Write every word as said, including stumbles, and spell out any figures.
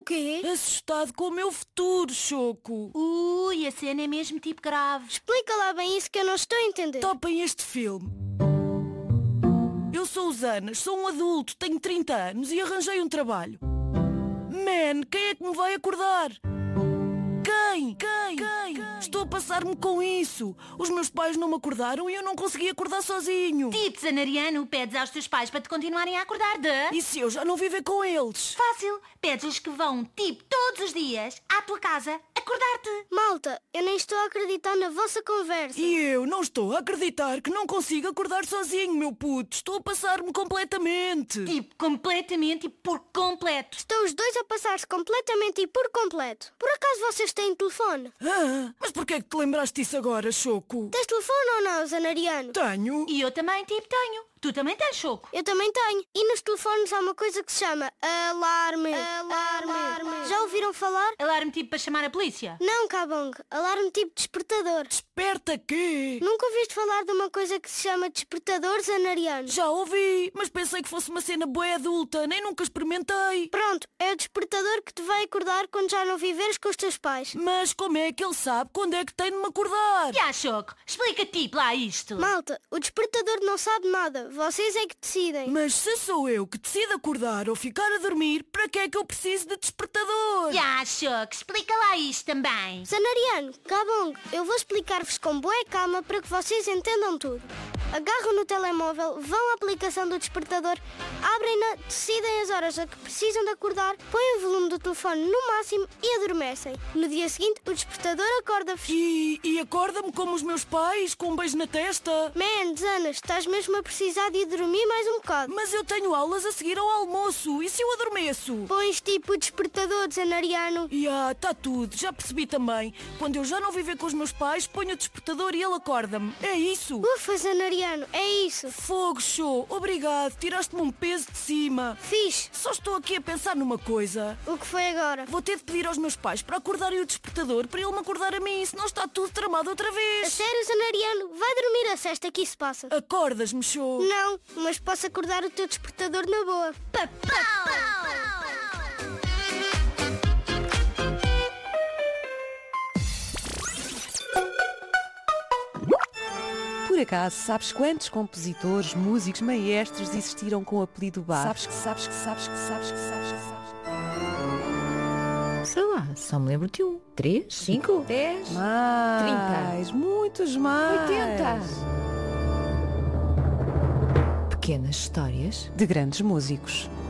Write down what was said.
quê? Assustado com o meu futuro, Choco. Ui, a cena é mesmo tipo grave. Explica lá bem isso que eu não estou a entender. Topem este filme. Eu sou o Zanas, sou um adulto, tenho trinta anos e arranjei um trabalho. Man, quem é que me vai acordar? Quem? Quem? Quem? Estou a passar-me com isso. Os meus pais não me acordaram e eu não consegui acordar sozinho. Tipo, Zanariano, pedes aos teus pais para te continuarem a acordar de... E se eu já não viver com eles? Fácil. Pedes-lhes que vão, tipo, todos os dias, à tua casa, acordar-te. Malta, eu nem estou a acreditar na vossa conversa. E eu não estou a acreditar que não consigo acordar sozinho, meu puto. Estou a passar-me completamente. Tipo, completamente e por completo. Estão os dois a passar-se completamente e por completo. Por acaso vocês têm telefone? Ah, mas porquê é que te lembraste disso agora, Choco? Tens telefone ou não, Zanariano? Tenho. E eu também, tipo, tenho. Tu também tens, Choco? Eu também tenho. E nos telefones há uma coisa que se chama alarme. Alarme. alarme. Já ouviram falar? Alarme tipo para chamar a polícia? Não, Cabong. Alarme tipo despertador. Desperta quê? Nunca ouviste falar de uma coisa que se chama despertador, Zanariano? Já ouvi, mas pensei que fosse uma cena bué adulta. Nem nunca experimentei. Pronto, é o despertador que te vai acordar quando já não viveres com os teus pais. Mas como é que ele sabe quando é que tem de me acordar? Já, Choco, explica tipo lá isto. Malta, o despertador não sabe nada. Vocês é que decidem. Mas se sou eu que decido acordar ou ficar a dormir, para que é que eu preciso de despertador? Já, Choco, explica lá isto também. Zanariano, Cabong, eu vou explicar-vos com boa calma para que vocês entendam tudo. Agarram no telemóvel, vão à aplicação do despertador, abrem-na, decidem as horas a que precisam de acordar, põem o volume do telefone no máximo e adormecem. No dia seguinte, o despertador acorda-vos. E, e acorda-me como os meus pais, com um beijo na testa? Man, Zanas, estás mesmo a precisar de ir dormir mais um bocado. Mas eu tenho aulas a seguir ao almoço. E se eu adormeço? Pões tipo o despertador, Zanariano. E ah, está tudo. Já percebi também. Quando eu já não viver com os meus pais, ponho o despertador e ele acorda-me. É isso? Ufa, Zanariano, é isso. Fogo, show. Obrigado. Tiraste-me um peso de cima. Fixe. Só estou aqui a pensar numa coisa. O que foi agora? Vou ter de pedir aos meus pais para acordarem o despertador para ele me acordar a mim, senão está tudo tramado outra A vez. sério, Zanariano? Vai dormir a cesta que isso passa. Acordas-me, show. Não, mas posso acordar o teu despertador na boa. Por acaso, sabes quantos compositores, músicos, maestros existiram com o apelido Bach? Sabes que sabes que sabes que sabes que sabes que sabes que... Sei lá, só me lembro de um. Três? Cinco? Dez? Mais, Trinta? muitos mais. Oitenta? Pequenas histórias de grandes músicos.